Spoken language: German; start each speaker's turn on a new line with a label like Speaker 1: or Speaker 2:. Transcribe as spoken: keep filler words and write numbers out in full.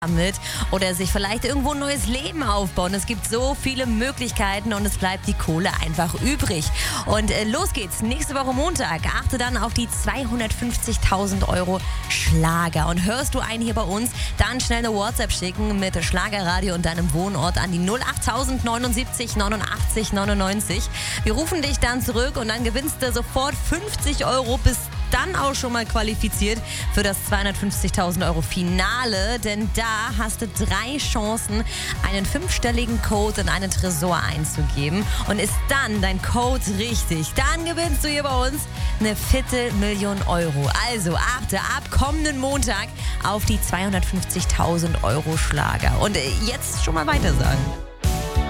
Speaker 1: mit oder sich vielleicht irgendwo ein neues Leben aufbauen. Es gibt so viele Möglichkeiten und es bleibt die Kohle einfach übrig. Und äh, los geht's. Nächste Woche Montag. Achte dann auf die zweihundertfünfzigtausend Euro Schlager. Und hörst du einen hier bei uns, dann schnell eine WhatsApp schicken mit Schlagerradio und deinem Wohnort an die null acht neunundsiebzig neunundachtzig neunundneunzig. Wir rufen dich dann zurück und dann gewinnst du sofort fünfzig Euro. Bis dann auch schon mal qualifiziert für das zweihundertfünfzigtausend Euro Finale, denn da hast du drei Chancen, einen fünfstelligen Code in einen Tresor einzugeben. Und ist dann dein Code richtig, dann gewinnst du hier bei uns eine Viertelmillion Euro. Also achte ab kommenden Montag auf die zweihundertfünfzigtausend Euro Schlager. Und jetzt schon mal weiter sagen.